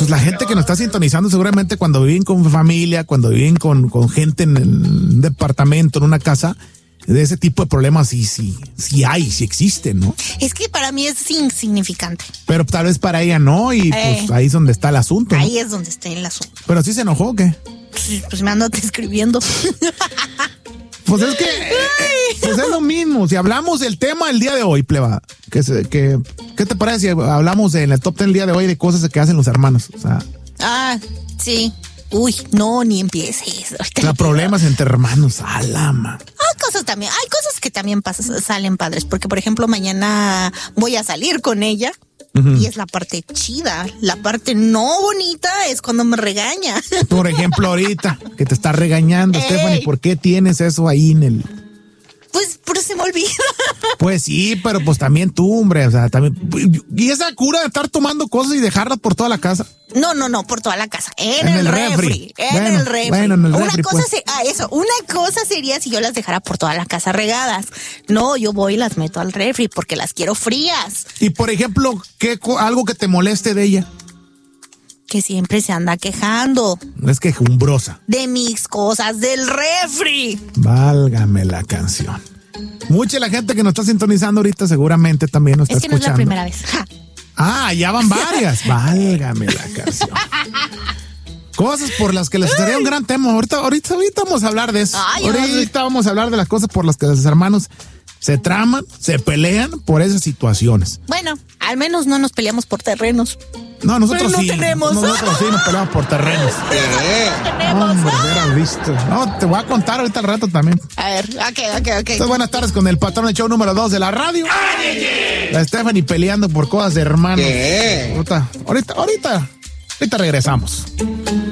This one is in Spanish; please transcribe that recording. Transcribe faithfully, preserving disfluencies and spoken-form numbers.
pues la gente que nos está sintonizando seguramente cuando viven con familia, cuando viven con, con gente en, en un departamento, en una casa, de ese tipo de problemas sí, sí, sí hay, sí existen, ¿no? Es que para mí es insignificante. Pero tal vez para ella no, y eh, pues ahí es donde está el asunto, ¿no? Ahí es donde está el asunto. ¿Pero sí se enojó o qué? Pues, pues me ando escribiendo. Pues es que pues es lo mismo. Si hablamos del tema del día de hoy, pleba, que, que, ¿qué te parece si hablamos en el top ten del día de hoy de cosas que hacen los hermanos? O sea, ah, sí. Uy, no, ni empieces. O sea, problemas entre hermanos, alama. Hay cosas también, hay cosas que también pasan, salen padres, porque por ejemplo mañana voy a salir con ella. Uh-huh. Y es la parte chida. La parte no bonita es cuando me regaña. Por ejemplo, ahorita que te está regañando, Ey. Stephanie, ¿por qué tienes eso ahí en el...? Pues, pero se me olvida. Pues sí, pero pues también tú, hombre, o sea, también... ¿Y esa cura de estar tomando cosas y dejarlas por toda la casa? No, no, no, por toda la casa. En, en el, el refri. refri. En bueno, el refri. Bueno, en el una refri, cosa pues. se, ah, eso, una cosa sería si yo las dejara por toda la casa regadas. No, yo voy y las meto al refri porque las quiero frías. Y por ejemplo, ¿qué algo que te moleste de ella? Que siempre se anda quejando. Es quejumbrosa. De mis cosas del refri. Válgame la canción. Mucha la gente que nos está sintonizando ahorita seguramente también nos está escuchando. Es que escuchando. No es la primera vez. Ah, ya van varias. Válgame la canción. Cosas por las que les estaría un gran tema. Ahorita, ahorita, ahorita vamos a hablar de eso. Ay, ahorita vamos a hablar de las cosas por las que los hermanos se traman, se pelean por esas situaciones. Bueno, al menos no nos peleamos por terrenos. No, nosotros pues sí. No tenemos. Nosotros sí nos peleamos por terrenos. ¿Qué? Tenemos. Hombre, hubieras visto. No, te voy a contar ahorita al rato también. A ver, ok, ok, ok. Entonces, buenas tardes con el patrón del show número dos de la radio. ¡Ay! La Stephanie peleando por cosas de hermanos. ¿Qué? Ahorita, ahorita, ahorita, ahorita regresamos.